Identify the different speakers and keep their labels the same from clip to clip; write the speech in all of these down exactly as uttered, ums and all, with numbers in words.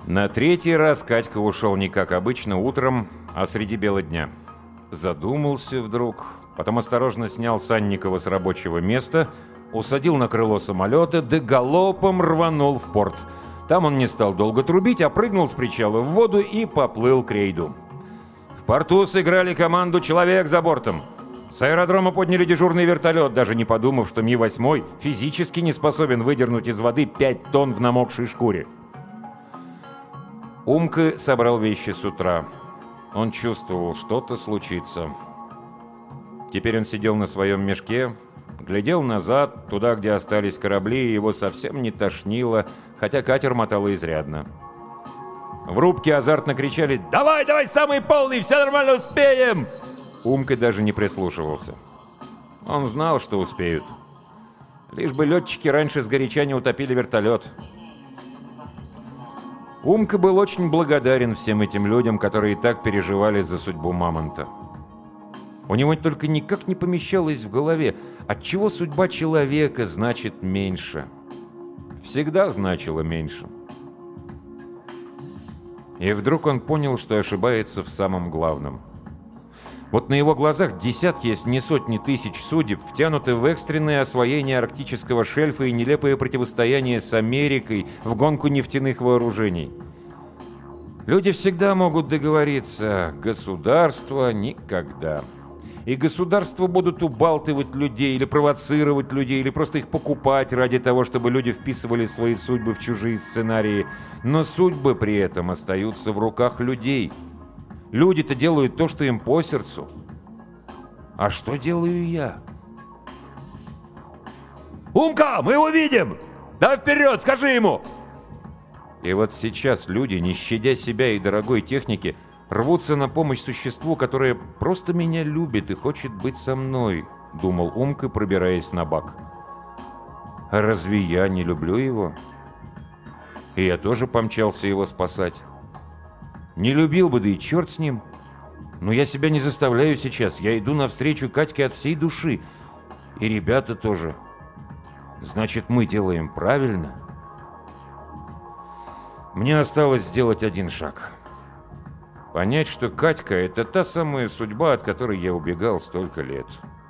Speaker 1: На третий раз Катька ушел не как обычно утром, а среди бела дня. Задумался вдруг, потом осторожно снял Санникова с рабочего места, усадил на крыло самолета, да галопом рванул в порт. Там он не стал долго трубить, а прыгнул с причала в воду и поплыл к рейду. В порту сыграли команду «Человек за бортом». С аэродрома подняли дежурный вертолет, даже не подумав, что Ми восемь физически не способен выдернуть из воды пять тонн в намокшей шкуре. Умка собрал вещи с утра. Он чувствовал, что-то случится. Теперь он сидел на своем мешке, глядел назад, туда, где остались корабли, и его совсем не тошнило, хотя катер мотало изрядно. В рубке азартно кричали: «Давай, давай, самый полный, все нормально, успеем!» Умка даже не прислушивался. Он знал, что успеют. Лишь бы летчики раньше сгоряча не утопили вертолет. Умка был очень благодарен всем этим людям, которые так переживали за судьбу Мамонта. У него только никак не помещалось в голове, отчего судьба человека значит меньше. Всегда значила меньше. И вдруг он понял, что ошибается в самом главном. Вот на его глазах десятки, если не сотни тысяч судеб втянуты в экстренное освоение арктического шельфа и нелепое противостояние с Америкой в гонку нефтяных вооружений. Люди всегда могут договориться, государство никогда. И государства будут убалтывать людей или провоцировать людей, или просто их покупать ради того, чтобы люди вписывали свои судьбы в чужие сценарии. Но судьбы при этом остаются в руках людей. Люди-то делают то, что им по сердцу. А что делаю я? «Умка, мы его видим! Да вперед, скажи ему!» И вот сейчас люди, не щадя себя и дорогой техники, рвутся на помощь существу, которое просто меня любит и хочет быть со мной, думал Умка, пробираясь на бак. А разве я не люблю его? И я тоже помчался его спасать. Не любил бы, да и черт с ним. Но я себя не заставляю сейчас. Я иду навстречу Катьке от всей души. И ребята тоже. Значит, мы делаем правильно. Мне осталось сделать один шаг. Понять, что Катька — это та самая судьба, от которой я убегал столько лет.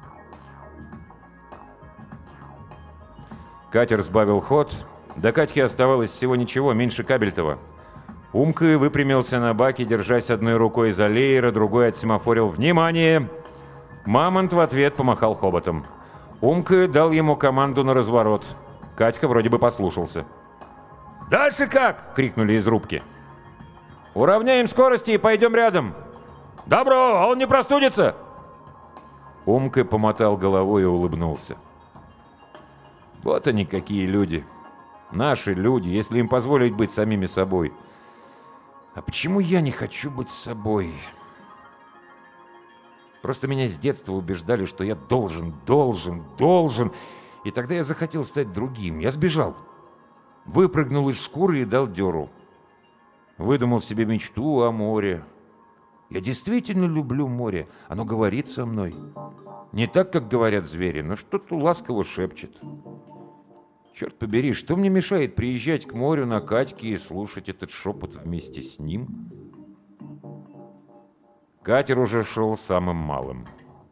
Speaker 1: Катер сбавил ход. До Катьки оставалось всего ничего, меньше Кабельтова. Умка выпрямился на баке, держась одной рукой за леер, другой отсемафорил «Внимание!». Мамонт в ответ помахал хоботом. Умка дал ему команду на разворот. Катька вроде бы послушался. «Дальше как?» — крикнули из рубки. «Уравняем скорости и пойдем рядом». «Добро, а он не простудится?» Умка помотал головой и улыбнулся. Вот они какие люди. Наши люди, если им позволить быть самими собой. А почему я не хочу быть собой? Просто меня с детства убеждали, что я должен, должен, должен. И тогда я захотел стать другим. Я сбежал. Выпрыгнул из шкуры и дал дёру. Выдумал себе мечту о море. Я действительно люблю море. Оно говорит со мной. Не так, как говорят звери, но что-то ласково шепчет. Черт побери, что мне мешает приезжать к морю на Катьке и слушать этот шепот вместе с ним? Катер уже шел самым малым.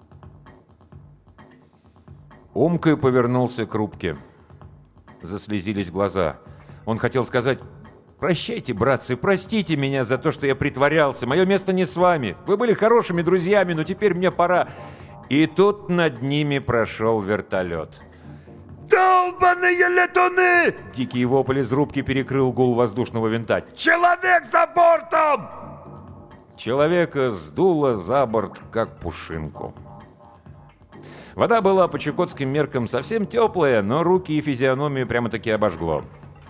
Speaker 1: Умка повернулся к рубке. Заслезились глаза. Он хотел сказать: «Прощайте, братцы, простите меня за то, что я притворялся. Мое место не с вами. Вы были хорошими друзьями, но теперь мне пора». И тут над ними прошел вертолет. «Долбаные летуны!» Дикий вопль из рубки перекрыл гул воздушного винта. «Человек за бортом!» Человека сдуло за борт, как пушинку. Вода была по чукотским меркам совсем теплая, но руки и физиономию прямо-таки обожгло.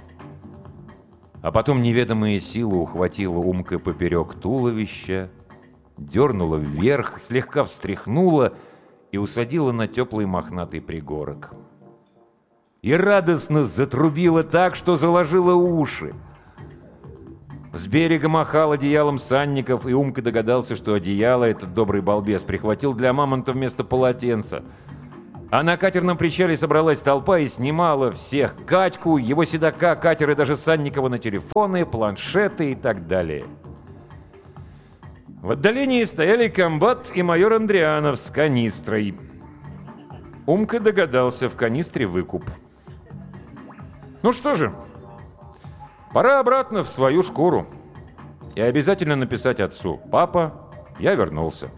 Speaker 1: А потом неведомая сила ухватила Умка поперек туловища, дернула вверх, слегка встряхнула и усадила на теплый мохнатый пригорок. И радостно затрубила так, что заложила уши. С берега махал одеялом Санников, и Умка догадался, что одеяло этот добрый балбес прихватил для Мамонта вместо полотенца. А на катерном причале собралась толпа и снимала всех: Катьку, его седока, катер и даже Санникова на телефоны, планшеты и так далее. В отдалении стояли комбат и майор Андрианов с канистрой. Умка догадался: в канистре выкуп. Ну что же, пора обратно в свою шкуру. И обязательно написать отцу: «Папа, я вернулся».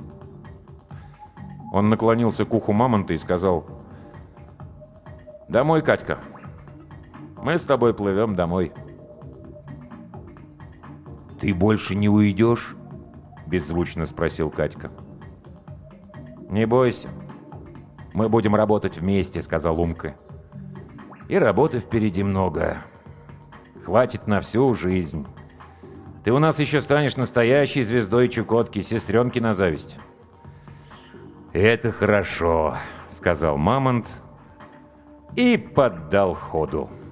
Speaker 1: Он наклонился к уху Мамонта и сказал: «Домой, Катька. Мы с тобой плывем домой». «Ты больше не уйдешь?» — беззвучно спросил Катька. «Не бойся. Мы будем работать вместе», — сказал Умка. «И работы впереди много. Хватит на всю жизнь. Ты у нас еще станешь настоящей звездой Чукотки, сестренки на зависть». «Это хорошо», — сказал Мамонт и поддал ходу.